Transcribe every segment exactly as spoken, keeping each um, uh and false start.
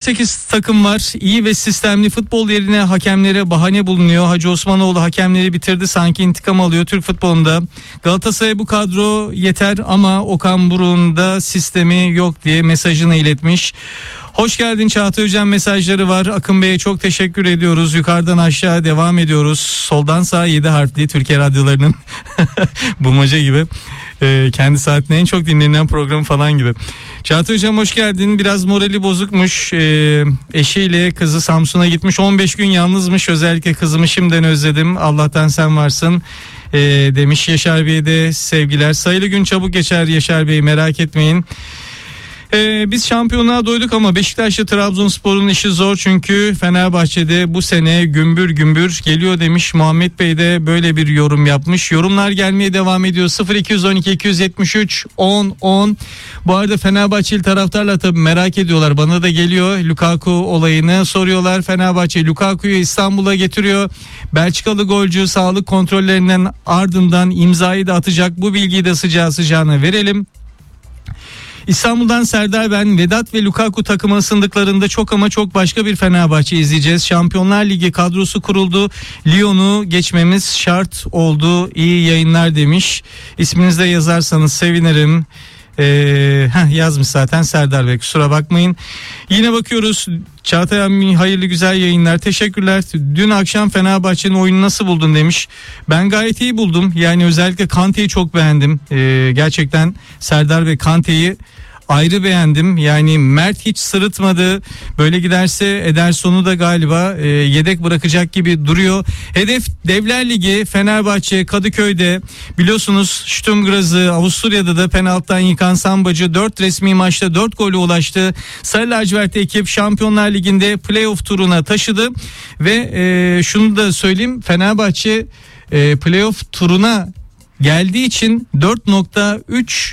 sekiz takım var. İyi ve sistemli futbol yerine hakemlere bahane bulunuyor. Hacı Osmanoğlu hakemleri bitirdi, sanki intikam alıyor Türk futbolunda. Galatasaray bu kadro yeter ama Okan Buruk'un da sistemi yok diye mesajını iletmiş. Hoş geldin Çağatay Hocam mesajları var. Akın Bey'e çok teşekkür ediyoruz. Yukarıdan aşağı devam ediyoruz. Soldan sağa yedi harfli Türkiye radyolarının bulmaca gibi. Ee, kendi saatinde en çok dinlenen programı falan gibi. Çağatay Hocam hoş geldin. Biraz morali bozukmuş. Ee, eşiyle kızı Samsun'a gitmiş. on beş gün yalnızmış. Özellikle kızımı şimdiden özledim. Allah'tan sen varsın. Ee, demiş. Yaşar Bey'e de sevgiler. Sayılı gün çabuk geçer Yaşar Bey, merak etmeyin. Ee, biz şampiyonluğa doyduk ama Beşiktaş'la Trabzonspor'un işi zor, çünkü Fenerbahçe'de bu sene gümbür gümbür geliyor demiş. Muhammed Bey de böyle bir yorum yapmış. Yorumlar gelmeye devam ediyor. sıfır iki on iki iki yetmiş üç on on. Bu arada Fenerbahçeli taraftarlar tabii merak ediyorlar. Bana da geliyor. Lukaku olayını soruyorlar. Fenerbahçe Lukaku'yu İstanbul'a getiriyor. Belçikalı golcü sağlık kontrollerinden ardından imzayı da atacak. Bu bilgiyi de sıcağı sıcağına verelim. İstanbul'dan Serdar ben. Vedat ve Lukaku takımı ısındıklarında çok ama çok başka bir Fenerbahçe izleyeceğiz. Şampiyonlar Ligi kadrosu kuruldu. Lyon'u geçmemiz şart oldu. İyi yayınlar demiş. İsminizi de yazarsanız sevinirim. Ee, heh, yazmış zaten Serdar Bey, kusura bakmayın. Yine bakıyoruz. Çağatay abi hayırlı güzel yayınlar, teşekkürler. Dün akşam Fenerbahçe'nin oyunu nasıl buldun demiş. Ben gayet iyi buldum. Yani özellikle Kante'yi çok beğendim. Ee, gerçekten Serdar Bey, Kante'yi ayrı beğendim. Yani Mert hiç sırıtmadı. Böyle giderse Ederson'u da galiba e, yedek bırakacak gibi duruyor. Hedef Devler Ligi. Fenerbahçe Kadıköy'de biliyorsunuz Sturm Graz'ı, Avusturya'da da penaltıdan yıkan Sambacı dört resmi maçta dört golü ulaştı. Sarı lacivert ekip Şampiyonlar Ligi'nde playoff turuna taşıdı ve e, şunu da söyleyeyim, Fenerbahçe e, playoff turuna geldiği için dört nokta üç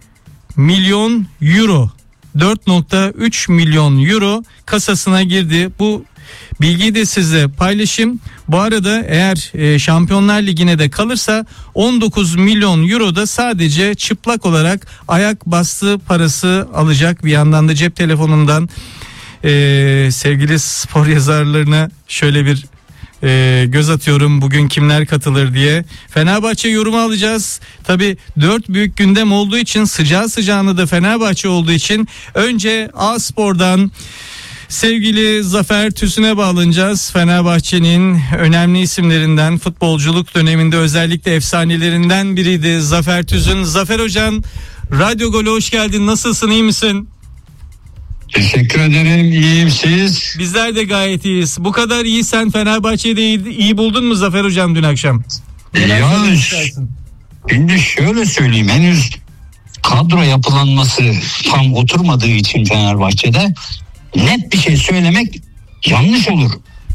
milyon euro dört nokta üç milyon euro kasasına girdi. Bu bilgiyi de size paylaşayım. Bu arada eğer e, Şampiyonlar Ligi'ne de kalırsa on dokuz milyon euro da sadece çıplak olarak ayak bastığı parası alacak. Bir yandan da cep telefonundan e, sevgili spor yazarlarına şöyle bir Ee, göz atıyorum bugün kimler katılır diye. Fenerbahçe yorumu alacağız. Tabii dört büyük gündem olduğu için, sıcağı sıcağına da Fenerbahçe olduğu için önce A Spor'dan sevgili Zafer Tüzün'e bağlanacağız. Fenerbahçe'nin önemli isimlerinden, futbolculuk döneminde özellikle efsanelerinden biriydi Zafer Tüzün. Zafer hocam, Radyo Gol'e hoş geldin. Nasılsın, iyi misin? Teşekkür ederim. İyiyim, siz? Bizler de gayet iyiyiz. Bu kadar iyi, sen Fenerbahçe'yi de iyi, iyi buldun mu Zafer hocam dün akşam? Ya şimdi şöyle söyleyeyim, henüz kadro yapılanması tam oturmadığı için Fenerbahçe'de net bir şey söylemek yanlış olur.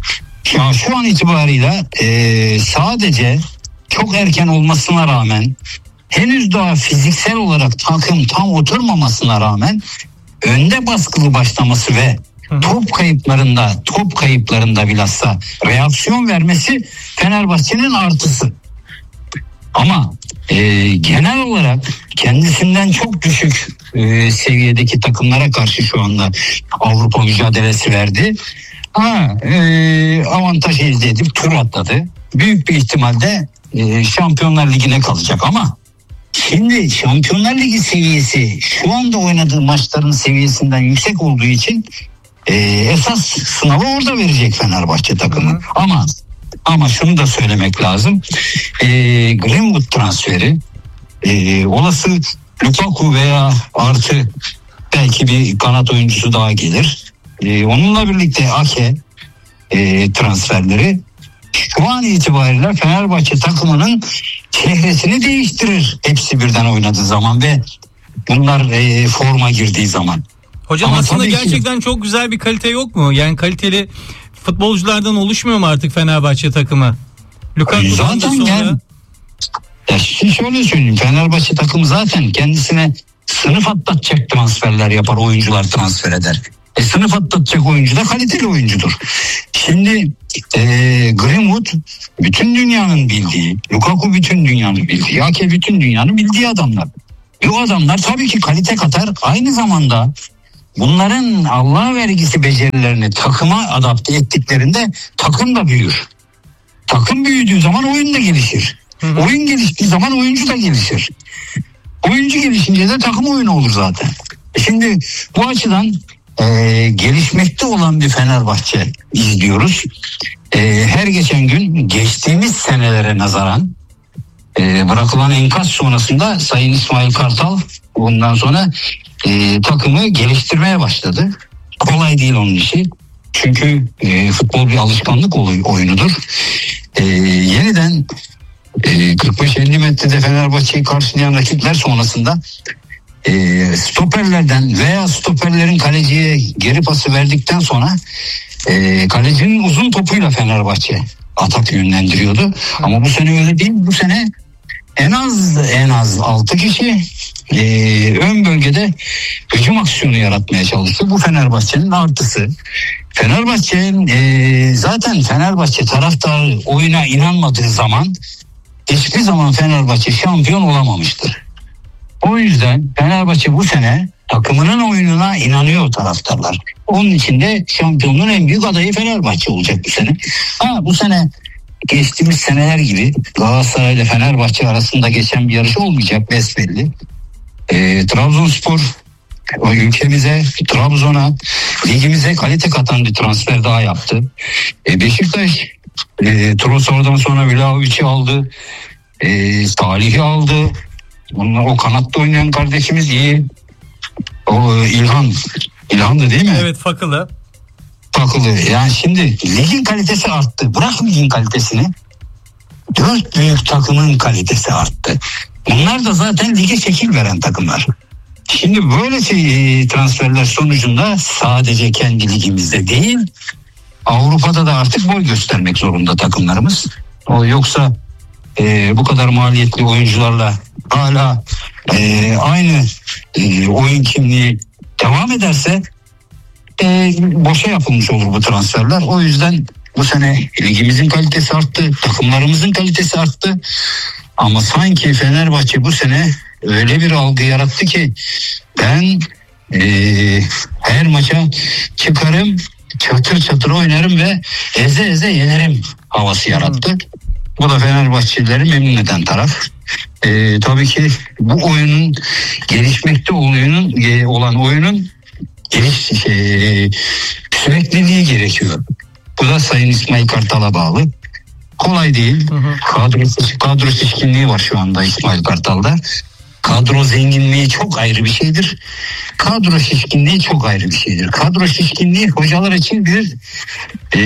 Ya şu an itibarıyla e, sadece çok erken olmasına rağmen, henüz daha fiziksel olarak takım tam oturmamasına rağmen önde baskılı başlaması ve top kayıplarında top kayıplarında bilhassa reaksiyon vermesi Fenerbahçe'nin artısı. Ama e, genel olarak kendisinden çok düşük e, seviyedeki takımlara karşı şu anda Avrupa mücadelesi verdi. Ha, e, avantaj elde edip tur atladı. Büyük bir ihtimalle e, Şampiyonlar Ligi'ne kalacak ama şimdi Şampiyonlar Ligi seviyesi şu anda oynadığı maçların seviyesinden yüksek olduğu için e, esas sınavı orada verecek Fenerbahçe takımı. Hı. Ama ama şunu da söylemek lazım. E, Greenwood transferi, e, olası Lukaku veya artı belki bir kanat oyuncusu daha gelir. E, onunla birlikte Ake e, transferleri şu an itibariyle Fenerbahçe takımının çehresini değiştirir. Hepsi birden oynadığı zaman ve bunlar e, forma girdiği zaman. Hocam ama aslında gerçekten ki, çok güzel bir kalite yok mu? Yani kaliteli futbolculardan oluşmuyor mu artık Fenerbahçe takımı? Lukaku'dan da sonra... Yani, ya şöyle söyleyeyim, Fenerbahçe takımı zaten kendisine sınıf atlatacak transferler yapar, oyuncular transfer eder. E, sınıf atlatacak oyuncu da kaliteli oyuncudur. Şimdi e, Greenwood bütün dünyanın bildiği, Lukaku bütün dünyanın bildiği, Ake bütün dünyanın bildiği adamlar. Bu adamlar tabii ki kalite katar. Aynı zamanda bunların Allah vergisi becerilerini takıma adapte ettiklerinde takım da büyür. Takım büyüdüğü zaman oyun da gelişir. Hı hı. Oyun geliştiği zaman oyuncu da gelişir. Oyuncu gelişince de takım oyunu olur zaten. Şimdi bu açıdan e, gelişmekte olan bir Fenerbahçe izliyoruz. E, her geçen gün geçtiğimiz senelere nazaran e, bırakılan enkaz sonrasında Sayın İsmail Kartal ondan sonra e, takımı geliştirmeye başladı. Kolay değil onun işi. Çünkü e, futbol bir alışkanlık oyunudur. E, yeniden e, kırk beş elli metrede Fenerbahçe'yi karşılayan rakipler sonrasında e, stoperlerden veya stoperlerin kaleciye geri pası verdikten sonra e, kalecinin uzun topuyla Fenerbahçe atak yönlendiriyordu. Ama bu sene öyle değil. Bu sene en az en az altı kişi e, ön bölgede hücum aksiyonu yaratmaya çalıştı. Bu Fenerbahçe'nin artısı. Fenerbahçe e, zaten Fenerbahçe taraftarı oyuna inanmadığı zaman hiçbir zaman Fenerbahçe şampiyon olamamıştır. O yüzden Fenerbahçe bu sene takımının oyununa inanıyor taraftarlar. Onun için de şampiyonluğun en büyük adayı Fenerbahçe olacak bu sene. Ha bu sene geçtiğimiz seneler gibi Galatasaray ile Fenerbahçe arasında geçen bir yarış olmayacak besbelli. E, Trabzonspor ülkemize, Trabzon'a, ligimize kalite katan bir transfer daha yaptı. E, Beşiktaş e, Trossard'dan sonra Vlahovic'i aldı. E, Salih'i aldı. Bunlar, o kanatta oynayan kardeşimiz iyi. O e, İlhan. İlhan'dı değil mi? Evet, Fakılı. Fakılı. Yani şimdi ligin kalitesi arttı. Bırak ligin kalitesini. Dört büyük takımın kalitesi arttı. Bunlar da zaten lige şekil veren takımlar. Şimdi böyle şey, transferler sonucunda sadece kendi ligimizde değil, Avrupa'da da artık boy göstermek zorunda takımlarımız. O yoksa e, bu kadar maliyetli oyuncularla hala e, aynı e, oyun kimliği devam ederse e, boşa yapılmış olur bu transferler. O yüzden bu sene ligimizin kalitesi arttı, takımlarımızın kalitesi arttı. Ama sanki Fenerbahçe bu sene öyle bir algı yarattı ki ben e, her maça çıkarım, çatır çatır oynarım ve eze eze yenerim havası yarattı. Bu da Fenerbahçelileri memnun eden taraf. E, tabii ki bu oyunun gelişmekte oyunun e, olan oyunun geliş, e, sürekliliği gerekiyor. Bu da Sayın İsmail Kartal'a bağlı. Kolay değil. Hı hı. Kadro, kadro şişkinliği var şu anda İsmail Kartal'da. Kadro zenginliği çok ayrı bir şeydir. Kadro şişkinliği çok ayrı bir şeydir. Kadro şişkinliği hocalar için bir e,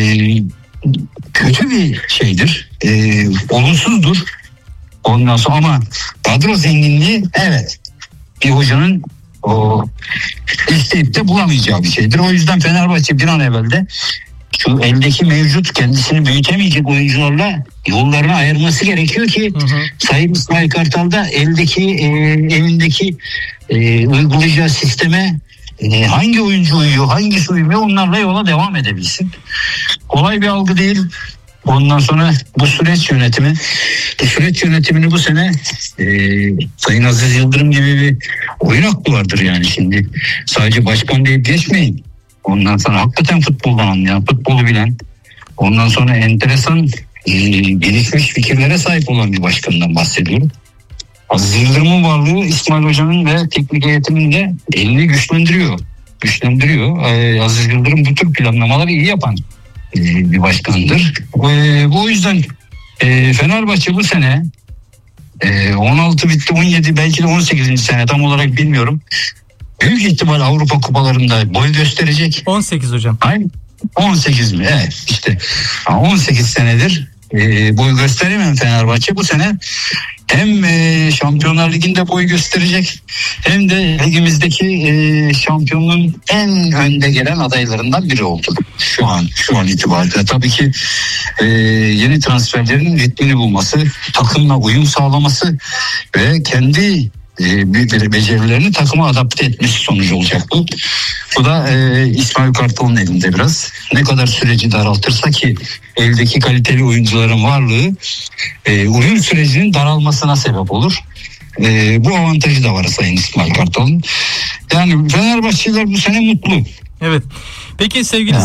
kötü bir şeydir. E, olumsuzdur. Ondan sonra ama kadro zenginliği evet bir hocanın o isteyip de bulamayacağı bir şeydir. O yüzden Fenerbahçe bir an evvel de şu eldeki mevcut kendisini büyütemeyecek oyuncularla yollarını ayırması gerekiyor ki hı hı. Sayın İsmail Kartal da eldeki e, elindeki e, uygulayacağı sisteme e, hangi oyuncu uyuyor, hangisi uymuyor onlarla yola devam edebilsin. Kolay bir algı değil. Ondan sonra bu süreç yönetimi, bu süreç yönetimini bu sene e, Sayın Aziz Yıldırım gibi bir oyun aklı vardır yani şimdi. Sadece başkan deyip geçmeyin. Ondan sonra hakikaten futboldan anlayan, futbolu bilen, ondan sonra enteresan, e, gelişmiş fikirlere sahip olan bir başkandan bahsediyorum. Aziz Yıldırım'ın varlığı İsmail Hoca'nın ve teknik heyetinin de elini güçlendiriyor. Güçlendiriyor. E, Aziz Yıldırım bu tür planlamaları iyi yapan e, bir başkandır. E, bu yüzden e, Fenerbahçe bu sene e, on altı bitti, on yedi belki de on sekizinci sene tam olarak bilmiyorum. Büyük ihtimal Avrupa kupalarında boy gösterecek. on sekiz hocam. Aynen. on sekiz mi? Evet işte on sekiz senedir e, boy gösteremeyen Fenerbahçe bu sene hem e, Şampiyonlar Ligi'nde boy gösterecek hem de ligimizdeki e, şampiyonluğun en önde gelen adaylarından biri oldu. Şu an şu an itibariyle tabii ki e, yeni transferlerin ritmini bulması, takımla uyum sağlaması ve kendi e, bir becerilerini takıma adapte etmesi sonucu olacak bu. Bu da e, İsmail Kartal'ın elinde biraz. Ne kadar süreci daraltırsa ki eldeki kaliteli oyuncuların varlığı e, uyum sürecinin daralmasına sebep olur. E, bu avantajı da var Sayın İsmail Kartal'ın. Yani Fenerbahçeliler bu sene mutlu. Evet. Peki sevgili